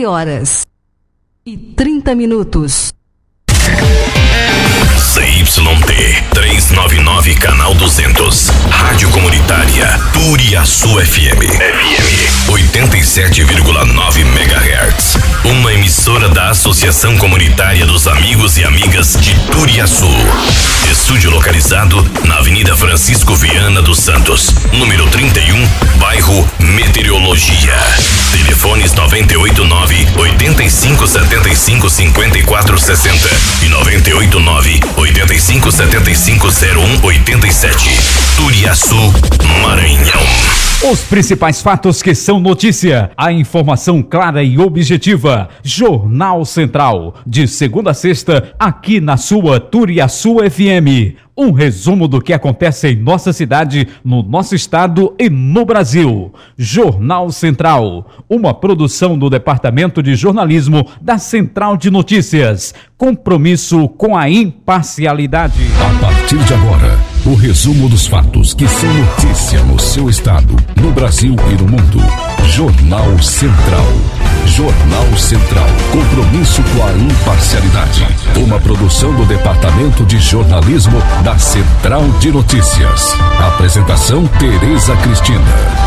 11h30. ZYT 399, canal 200. Rádio Comunitária Turiaçu FM. 87,9 MHz. Uma emissora da Associação Comunitária dos Amigos e Amigas de Turiaçu. Estúdio localizado na Avenida Francisco Viana dos Santos, número 31, bairro Meteorologia. Telefones 989-8575-5460 e 989-8575-0187. Turiaçu, Maranhão. Os principais fatos que são notícia, a informação clara e objetiva. Jornal Central, de segunda a sexta, aqui na sua Turiaçu FM. Um resumo do que acontece em nossa cidade, no nosso estado e no Brasil. Jornal Central, uma produção do Departamento de Jornalismo da Central de Notícias. Compromisso com a imparcialidade. A partir de agora, o resumo dos fatos que são notícia no seu estado, no Brasil e no mundo. Jornal Central. Jornal Central. Compromisso com a imparcialidade. Uma produção do Departamento de Jornalismo da Central de Notícias. Apresentação: Tereza Cristina.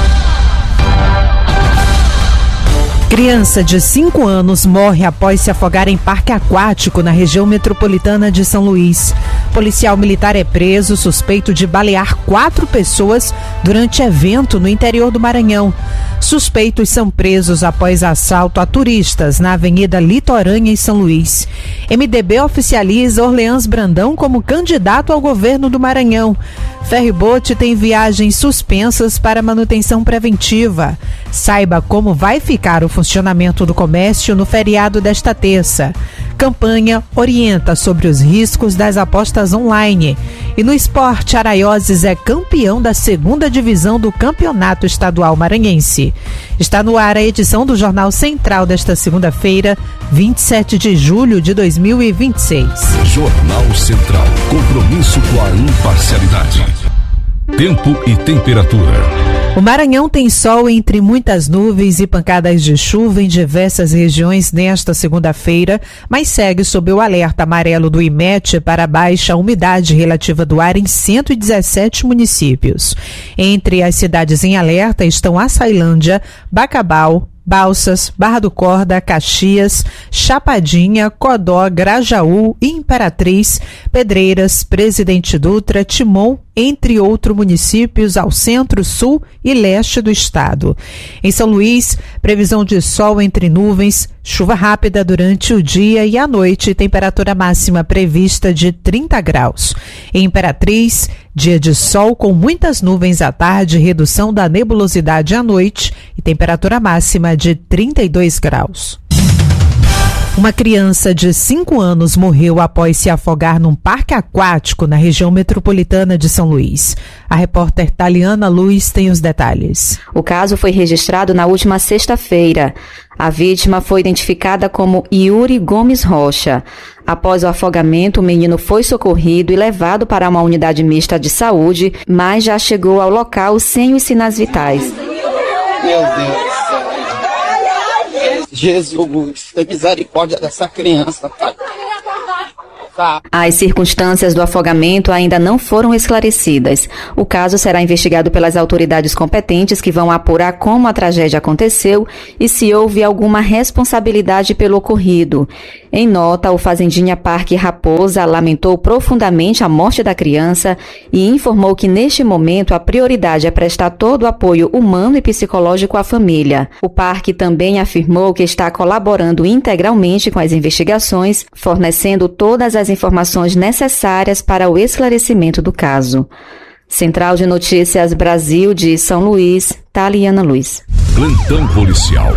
Criança de 5 anos morre após se afogar em parque aquático na região metropolitana de São Luís. Policial militar é preso suspeito de balear 4 pessoas durante evento no interior do Maranhão. Suspeitos são presos após assalto a turistas na Avenida Litorânea em São Luís. MDB oficializa Orleans Brandão como candidato ao governo do Maranhão. Ferryboat tem viagens suspensas para manutenção preventiva. Saiba como vai ficar o funcionamento do comércio no feriado desta terça. Campanha orienta sobre os riscos das apostas online. E no esporte, Araioses é campeão da 2ª divisão do Campeonato Estadual Maranhense. Está no ar a edição do Jornal Central desta segunda-feira, 27 de julho de 2026. Jornal Central. Compromisso com a imparcialidade. Tempo e temperatura. O Maranhão tem sol entre muitas nuvens e pancadas de chuva em diversas regiões nesta segunda-feira, mas segue sob o alerta amarelo do IMET para baixa umidade relativa do ar em 117 municípios. Entre as cidades em alerta estão Açailândia, Bacabal, Balsas, Barra do Corda, Caxias, Chapadinha, Codó, Grajaú, Imperatriz, Pedreiras, Presidente Dutra, Timon, entre outros municípios ao centro, sul e leste do estado. Em São Luís, previsão de sol entre nuvens, chuva rápida durante o dia e à noite, temperatura máxima prevista de 30 graus. Em Imperatriz, dia de sol com muitas nuvens à tarde, redução da nebulosidade à noite e temperatura máxima de 32 graus. Uma criança de 5 anos morreu após se afogar num parque aquático na região metropolitana de São Luís. A repórter Taliana Luz tem os detalhes. O caso foi registrado na última sexta-feira. A vítima foi identificada como Yuri Gomes Rocha. Após o afogamento, o menino foi socorrido e levado para uma unidade mista de saúde, mas já chegou ao local sem os sinais vitais. Meu Deus. Jesus, tem misericórdia dessa criança, Pai. As circunstâncias do afogamento ainda não foram esclarecidas. O caso será investigado pelas autoridades competentes que vão apurar como a tragédia aconteceu e se houve alguma responsabilidade pelo ocorrido. Em nota, o Fazendinha Parque Raposa lamentou profundamente a morte da criança e informou que neste momento a prioridade é prestar todo o apoio humano e psicológico à família. O parque também afirmou que está colaborando integralmente com as investigações, fornecendo todas as informações necessárias para o esclarecimento do caso. Central de Notícias Brasil de São Luís, Taliana Luz. Plantão policial.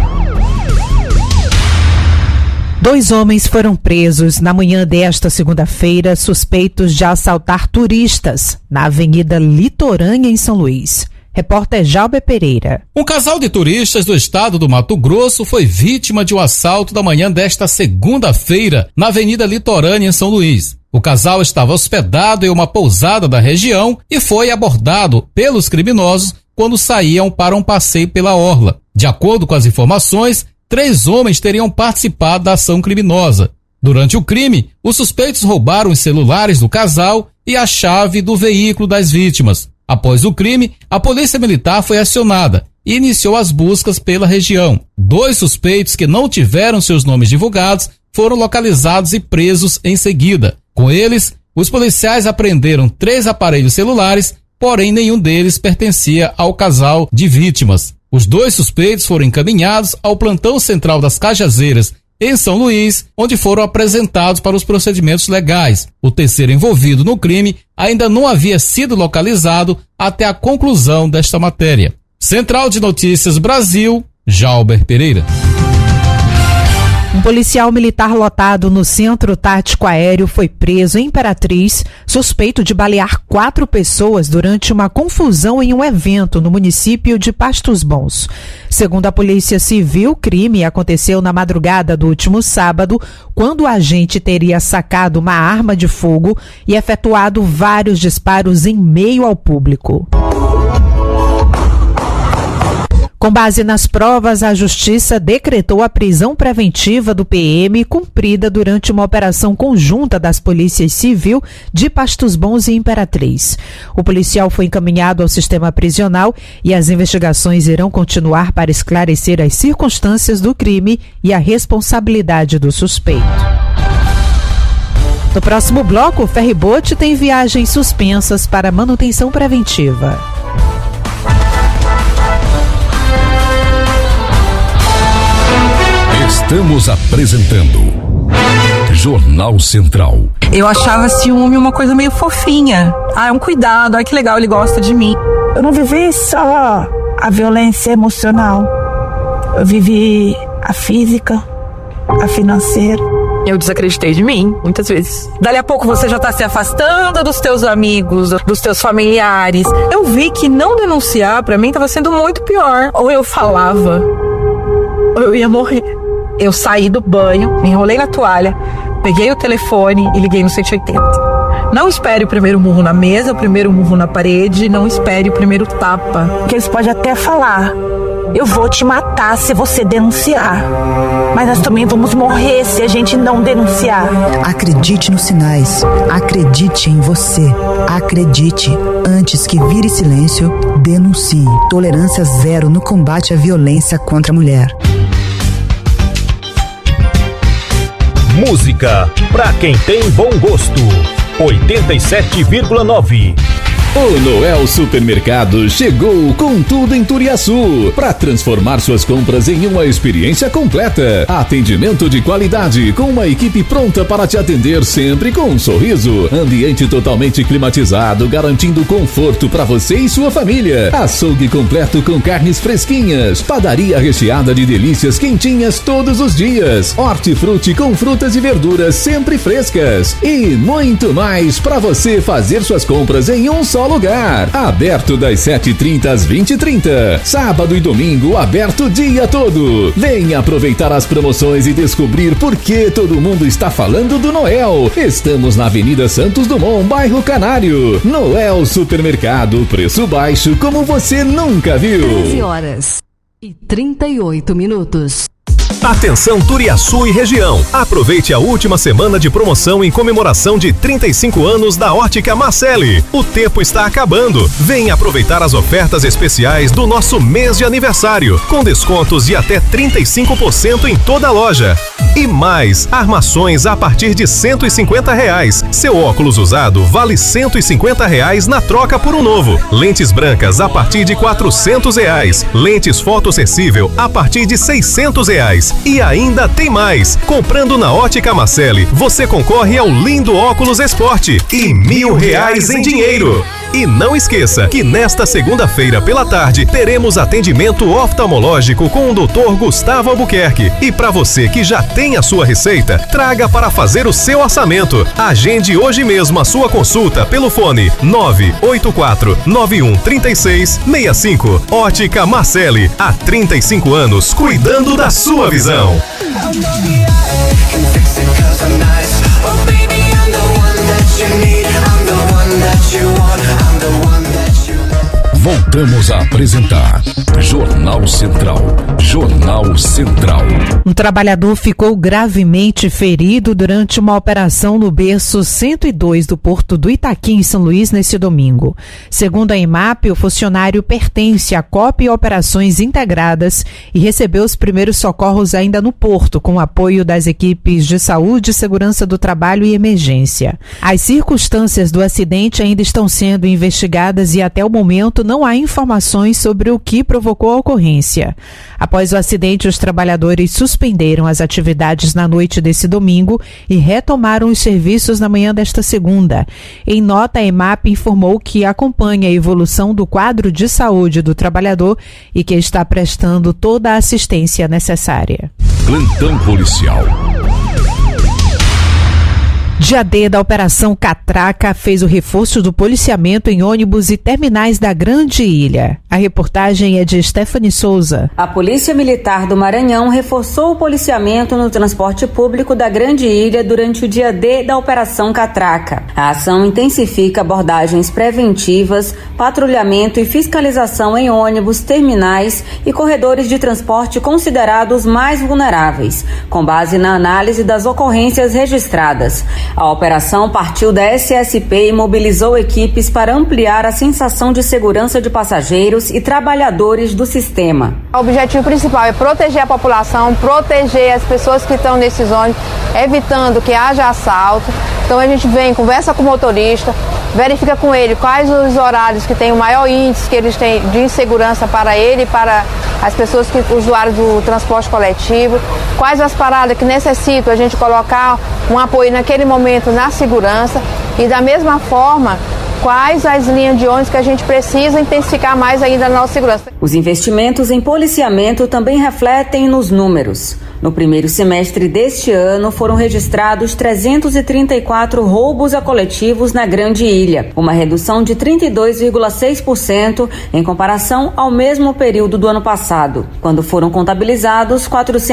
2 homens foram presos na manhã desta segunda-feira, suspeitos de assaltar turistas na Avenida Litorânea, em São Luís. Repórter Jalber Pereira. Um casal de turistas do estado do Mato Grosso foi vítima de um assalto da manhã desta segunda-feira na Avenida Litorânea, em São Luís. O casal estava hospedado em uma pousada da região e foi abordado pelos criminosos quando saíam para um passeio pela orla. De acordo com as informações, 3 homens teriam participado da ação criminosa. Durante o crime, os suspeitos roubaram os celulares do casal e a chave do veículo das vítimas. Após o crime, a polícia militar foi acionada e iniciou as buscas pela região. 2 suspeitos que não tiveram seus nomes divulgados foram localizados e presos em seguida. Com eles, os policiais apreenderam 3 aparelhos celulares, porém nenhum deles pertencia ao casal de vítimas. Os 2 suspeitos foram encaminhados ao plantão central das Cajazeiras, em São Luís, onde foram apresentados para os procedimentos legais. O terceiro envolvido no crime ainda não havia sido localizado até a conclusão desta matéria. Central de Notícias Brasil, Jalber Pereira. Um policial militar lotado no Centro Tático Aéreo foi preso em Imperatriz, suspeito de balear 4 pessoas durante uma confusão em um evento no município de Pastos Bons. Segundo a Polícia Civil, o crime aconteceu na madrugada do último sábado, quando o agente teria sacado uma arma de fogo e efetuado vários disparos em meio ao público. Com base nas provas, a Justiça decretou a prisão preventiva do PM cumprida durante uma operação conjunta das Polícias Civil de Pastos Bons e Imperatriz. O policial foi encaminhado ao sistema prisional e as investigações irão continuar para esclarecer as circunstâncias do crime e a responsabilidade do suspeito. No próximo bloco, o ferryboat tem viagens suspensas para manutenção preventiva. Estamos apresentando Jornal Central. Eu achava ciúme uma coisa meio fofinha. É um cuidado, que legal, ele gosta de mim. Eu não vivi só a violência emocional. Eu vivi a física, a financeira. Eu desacreditei de mim, muitas vezes. Dali a pouco você já tá se afastando dos teus amigos, dos teus familiares. Eu vi que não denunciar pra mim tava sendo muito pior. Ou eu falava, ou eu ia morrer. Eu saí do banho, me enrolei na toalha, peguei o telefone e liguei no 180. Não espere o primeiro murro na mesa, o primeiro murro na parede, não espere o primeiro tapa. Porque eles podem até falar, eu vou te matar se você denunciar. Mas nós também vamos morrer se a gente não denunciar. Acredite nos sinais, acredite em você, acredite. Antes que vire silêncio, denuncie. Tolerância zero no combate à violência contra a mulher. Música pra quem tem bom gosto. 87,9. O Noel Supermercado chegou com tudo em Turiaçu para transformar suas compras em uma experiência completa. Atendimento de qualidade com uma equipe pronta para te atender sempre com um sorriso. Ambiente totalmente climatizado, garantindo conforto para você e sua família. Açougue completo com carnes fresquinhas. Padaria recheada de delícias quentinhas todos os dias. Hortifruti com frutas e verduras sempre frescas. E muito mais para você fazer suas compras em um só lugar. Aberto das 7h30 às 20h30. Sábado e domingo aberto o dia todo. Venha aproveitar as promoções e descobrir por que todo mundo está falando do Noel. Estamos na Avenida Santos Dumont, bairro Canário. Noel Supermercado, preço baixo como você nunca viu. 13h38. Atenção Turiaçu e região. Aproveite a última semana de promoção em comemoração de 35 anos da Ótica Marcelli. O tempo está acabando. Venha aproveitar as ofertas especiais do nosso mês de aniversário, com descontos de até 35% em toda a loja. E mais, armações a partir de R$150. Seu óculos usado vale R$150 na troca por um novo. Lentes brancas a partir de R$400. Lentes fotossensível a partir de R$600. E ainda tem mais. Comprando na Ótica Marcelli, você concorre ao lindo óculos Sport e R$1.000 em dinheiro. E não esqueça que nesta segunda-feira pela tarde teremos atendimento oftalmológico com o Dr. Gustavo Albuquerque. E para você que já tem a sua receita, traga para fazer o seu orçamento. Agende hoje mesmo a sua consulta pelo fone 984-913665. Ótica Marcelli, há 35 anos cuidando da sua visão. Voltamos a apresentar Jornal Jornal Central. Jornal Central. Um trabalhador ficou gravemente ferido durante uma operação no berço 102 do Porto do Itaqui, em São Luís, neste domingo. Segundo a EMAP, o funcionário pertence à COP Operações Integradas e recebeu os primeiros socorros ainda no Porto, com o apoio das equipes de saúde, segurança do trabalho e emergência. As circunstâncias do acidente ainda estão sendo investigadas e até o momento não há informações sobre o que provocou a ocorrência. Após o acidente, os trabalhadores suspenderam as atividades na noite desse domingo e retomaram os serviços na manhã desta segunda. Em nota, a EMAP informou que acompanha a evolução do quadro de saúde do trabalhador e que está prestando toda a assistência necessária. Plantão policial. Dia D da Operação Catraca fez o reforço do policiamento em ônibus e terminais da Grande Ilha. A reportagem é de Stephanie Souza. A Polícia Militar do Maranhão reforçou o policiamento no transporte público da Grande Ilha durante o dia D da Operação Catraca. A ação intensifica abordagens preventivas, patrulhamento e fiscalização em ônibus, terminais e corredores de transporte considerados mais vulneráveis, com base na análise das ocorrências registradas. A operação partiu da SSP e mobilizou equipes para ampliar a sensação de segurança de passageiros e trabalhadores do sistema. O objetivo principal é proteger a população, proteger as pessoas que estão nesses ônibus, evitando que haja assalto. Então a gente vem, conversa com o motorista, verifica com ele quais os horários que tem o maior índice que eles têm de insegurança para ele e para as pessoas que usuários do transporte coletivo, quais as paradas que necessitam a gente colocar um apoio naquele momento na segurança e da mesma forma quais as linhas de ônibus que a gente precisa intensificar mais ainda na nossa segurança. Os investimentos em policiamento também refletem nos números. No primeiro semestre deste ano, foram registrados 334 roubos a coletivos na Grande Ilha, uma redução de 32,6% em comparação ao mesmo período do ano passado, quando foram contabilizados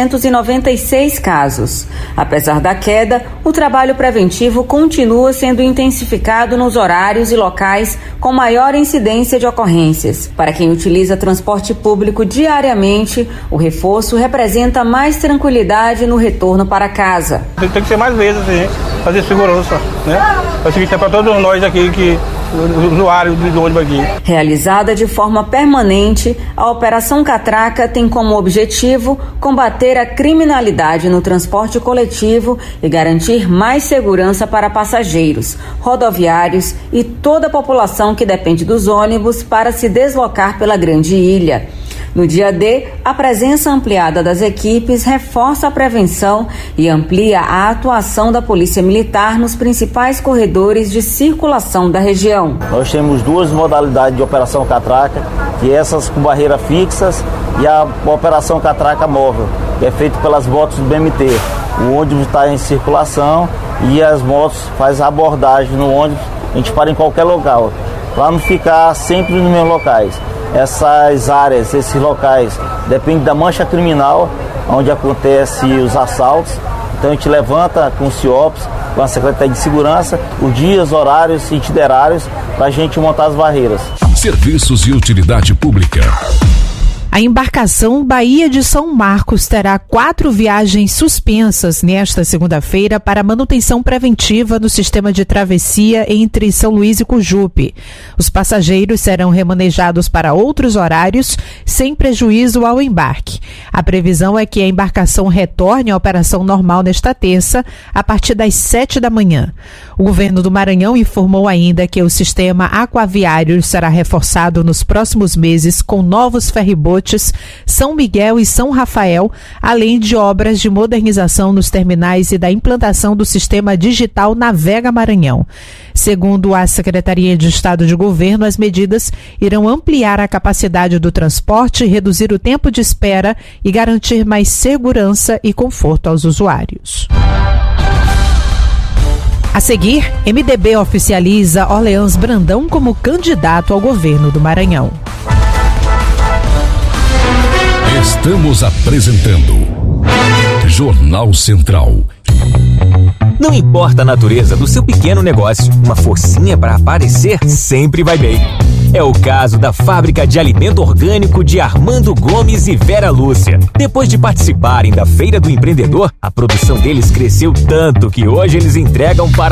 496 casos. Apesar da queda, o trabalho preventivo continua sendo intensificado nos horários e locais com maior incidência de ocorrências. Para quem utiliza transporte público diariamente, o reforço representa mais tranquilidade no retorno para casa. Tem que ser mais vezes, assim, fazer segurança, né? É o seguinte, é para todos nós aqui que usuários do ônibus aqui. Realizada de forma permanente, a Operação Catraca tem como objetivo combater a criminalidade no transporte coletivo e garantir mais segurança para passageiros, rodoviários e toda a população que depende dos ônibus para se deslocar pela Grande Ilha. No dia D, a presença ampliada das equipes reforça a prevenção e amplia a atuação da Polícia Militar nos principais corredores de circulação da região. Nós temos duas modalidades de Operação Catraca, que é essas com barreiras fixas e a Operação Catraca móvel, que é feita pelas motos do BMT. O ônibus está em circulação e as motos fazem a abordagem no ônibus, a gente para em qualquer local, para não ficar sempre nos mesmos locais. Essas áreas, esses locais, depende da mancha criminal, onde acontecem os assaltos. Então a gente levanta com o CIOPS, com a Secretaria de Segurança, os dias, horários e itinerários para a gente montar as barreiras. Serviços e utilidade pública. A embarcação Bahia de São Marcos terá 4 viagens suspensas nesta segunda-feira para manutenção preventiva no sistema de travessia entre São Luís e Cujupe. Os passageiros serão remanejados para outros horários, sem prejuízo ao embarque. A previsão é que a embarcação retorne à operação normal nesta terça, a partir das 7 da manhã. O governo do Maranhão informou ainda que o sistema aquaviário será reforçado nos próximos meses com novos ferribotes São Miguel e São Rafael, além de obras de modernização nos terminais e da implantação do sistema digital Navega Maranhão. Segundo a Secretaria de Estado de Governo, as medidas irão ampliar a capacidade do transporte, reduzir o tempo de espera e garantir mais segurança e conforto aos usuários. A seguir, MDB oficializa Orleans Brandão como candidato ao governo do Maranhão. Estamos apresentando Jornal Central. Não importa a natureza do seu pequeno negócio, uma forcinha para aparecer sempre vai bem. É o caso da fábrica de alimento orgânico de Armando Gomes e Vera Lúcia. Depois de participarem da Feira do Empreendedor, a produção deles cresceu tanto que hoje eles entregam para